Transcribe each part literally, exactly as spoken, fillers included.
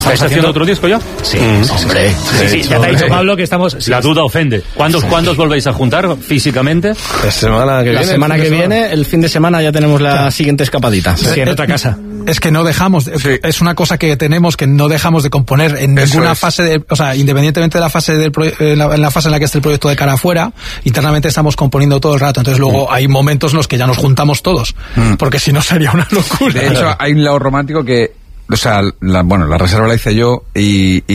¿Estás haciendo otro disco ya? Sí, mm. hombre. Sí, sí, ya te ha dicho Pablo que estamos... Sí, la duda ofende. ¿Cuándo, ¿Cuándo os volvéis a juntar físicamente? La semana que la viene. semana que viene, el fin de semana ya tenemos la claro. siguiente escapadita. Sí, en otra casa. Es que no dejamos, sí. es una cosa que tenemos que no dejamos de componer en Eso ninguna es. fase, de, o sea, independientemente de la fase del en la, en la fase en la que esté el proyecto de cara afuera, internamente estamos componiendo todo el rato. Entonces luego mm. hay momentos en los que ya nos juntamos todos, mm. porque si no sería una locura. De hecho, hay un lado romántico que O sea, la, bueno, la reserva la hice yo y, y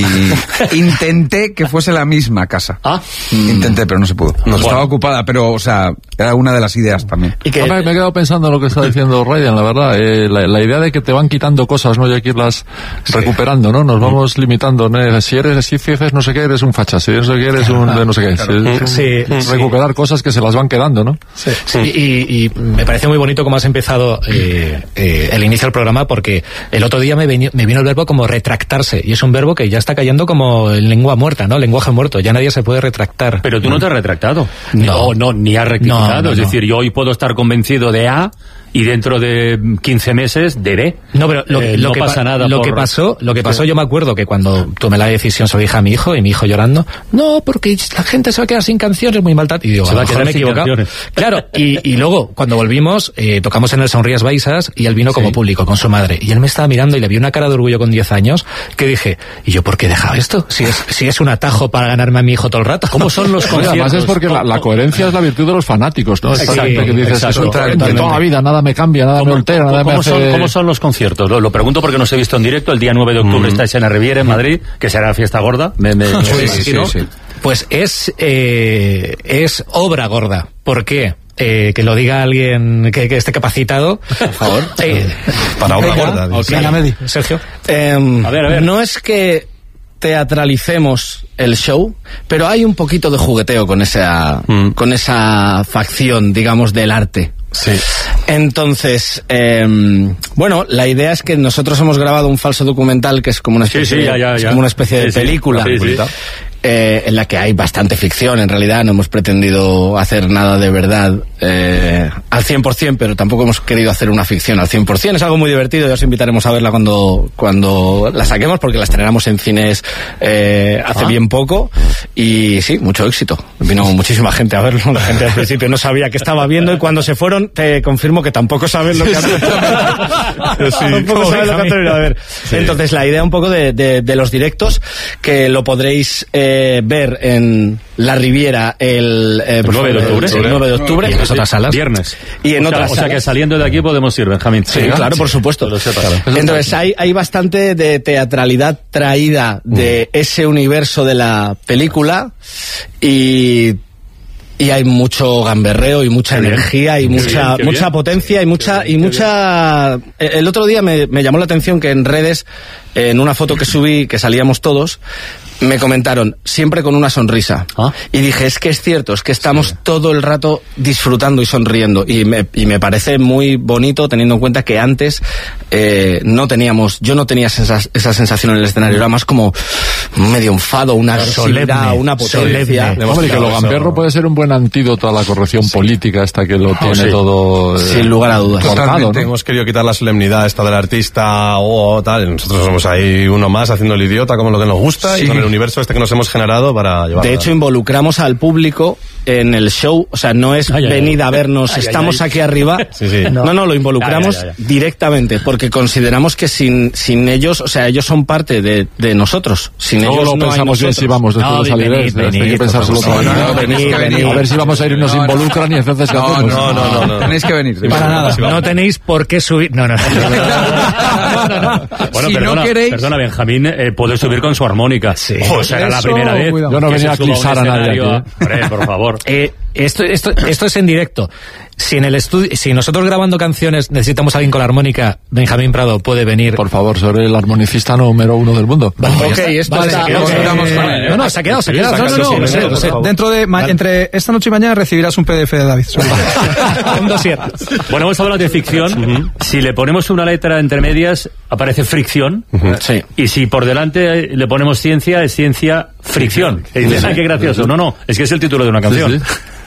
intenté que fuese la misma casa. Ah. Intenté, pero no se pudo. No, bueno. Estaba ocupada, pero, o sea, era una de las ideas también. ¿Y que... Me he quedado pensando en lo que está diciendo Ryan, la verdad. Eh, la, la idea de que te van quitando cosas, ¿no? Y hay que irlas sí. recuperando, ¿no? Nos vamos sí. limitando, ¿no? Si eres, si haces no sé qué, eres un facha. Si eres no sé qué, eres un de no sé qué. Claro. Si es un, sí, recuperar sí. cosas que se las van quedando, ¿no? Sí. sí. Y, y me parece muy bonito cómo has empezado eh, eh, el inicio del programa, porque el otro día me Me, me vino el verbo como retractarse, y es un verbo que ya está cayendo como en lengua muerta, ¿no? Lenguaje muerto, ya nadie se puede retractar. Pero tú no te has retractado. No, no, ni has rectificado. No, no, es no. decir, yo hoy puedo estar convencido de A y dentro de quince meses de B. No, pero lo, eh, lo no que pasa nada. Lo por... que pasó, lo que pasó, yo me acuerdo que cuando tomé la decisión sobre hija a mi hijo, y mi hijo llorando, no, porque la gente se va a quedar sin canciones, muy mal. Y digo, se va a quedar sin canciones. Claro, y, y luego, cuando volvimos, eh, tocamos en el Sonrías Baixas, y él vino como sí. público, con su madre, y él me estaba mirando y le vi una cara de orgullo con diez años, que dije, ¿y yo por qué he dejado esto? Si es, si es un atajo para ganarme a mi hijo todo el rato. ¿Cómo son los conciertos? Además es porque la, la coherencia es la virtud de los fanáticos, ¿no? Exacto, que dices, exacto, de toda la vida, nada me cambia, nada me altera, nada ¿Cómo, me hace... son, ¿Cómo son los conciertos? Lo, lo pregunto porque no os he visto en directo. El día nueve de octubre mm. estáis en la Riviera, en Madrid, que será la fiesta gorda. Me, me, sí, me sí, sí, sí. Pues es, eh, es obra gorda. ¿Por qué? Eh, que lo diga alguien que, que esté capacitado, por favor. Eh, Para obra gorda. Okay. Sergio. Eh, a ver, a ver. No es que teatralicemos el show, pero hay un poquito de jugueteo con esa, mm. con esa facción, digamos, del arte. Sí. Entonces, eh, bueno, la idea es que nosotros hemos grabado un falso documental que es como una especie, sí, sí, ya, ya, es ya. como una especie sí, de película. Sí, sí. Eh, en la que hay bastante ficción, en realidad no hemos pretendido hacer nada de verdad eh, al cien por ciento, pero tampoco hemos querido hacer una ficción al cien por ciento. Es algo muy divertido y os invitaremos a verla cuando, cuando la saquemos, porque la estrenamos en cines eh, hace ah. bien poco, y sí, mucho éxito. Vino muchísima gente a verlo, la gente al principio no sabía que estaba viendo, y cuando se fueron te confirmo que tampoco saben lo que han sí, tampoco saben lo que han terminado de ver. Sí. Entonces la idea un poco de, de, de los directos, que lo podréis eh, ver en La Riviera el, eh, el nueve de octubre, el nueve de octubre, y en otras salas, viernes, y en o sea, otras o sea salas. Que saliendo de aquí podemos ir, Benjamín. Sí, sí, claro, por supuesto. Lo sepas. Claro. Entonces hay, hay bastante de teatralidad traída de mm. ese universo de la película, y y hay mucho gamberreo y mucha qué energía bien. y qué mucha bien, mucha bien. potencia y mucha bien, y mucha bien. El otro día me, me llamó la atención que en redes, en una foto que subí, que salíamos todos, me comentaron, siempre con una sonrisa. ¿Ah? Y dije, es que es cierto, es que estamos sí. todo el rato disfrutando y sonriendo. Y me, y me parece muy bonito, teniendo en cuenta que antes eh, no teníamos, yo no tenía esa, esa sensación en el escenario, era más como medio enfado, una agresividad, una potencia. Hombre, que lo gamberro puede ser un buen antídoto a la corrección sí. política, hasta que lo tiene oh, sí. todo... Eh, sin lugar a dudas. Totalmente, ¿no? Hemos querido quitar la solemnidad esta del artista o oh, tal. Nosotros somos ahí uno más haciendo el idiota como lo que nos gusta sí. y con el universo este que nos hemos generado para llevar. De hecho, involucramos al público en el show, o sea, no es ay, venid ay, a vernos, ay, estamos ay, aquí arriba. Sí, sí. No, no, no, lo involucramos ay, ay, ay. directamente, porque consideramos que sin sin ellos, o sea, ellos son parte de, de nosotros. Sin no ellos lo no pensamos bien si vamos después no, de salir. Venid, venid, hay que pensárselo todo. No, no, venid, venid. A ver si vamos a ir y nos no, involucran no. y entonces ¿qué hacemos? No, no, no, no. Tenéis que venir. Para nada. No tenéis por qué subir. No, no. no, no, no. Bueno, si perdona, no queréis... perdona, Benjamín eh, puede subir con su armónica. Sí. O sea, era la primera vez. Cuidado. Yo no venía a eclipsar a nadie aquí. Hombre, por favor. Eh, esto, esto, esto es en directo. Si en el estudio, si nosotros grabando canciones necesitamos a alguien con la armónica, Benjamín Prado puede venir. Por favor, sobre el armonicista número uno del mundo. Vale, ok, esto vale, se ha quedado. Eh, no, no, se ha quedado, se ha quedado. No, no, no, no, sí, no, no, no. Dentro de, ma, entre esta noche y mañana recibirás un P D F de David. Un dossier. Bueno, hemos hablado de ficción. Uh-huh. Si le ponemos una letra entre medias, aparece fricción. Uh-huh. Sí. Y si por delante le ponemos ciencia, es ciencia fricción. Y dices, ah, qué gracioso. No, no, es que es el título de una canción. Sí, sí.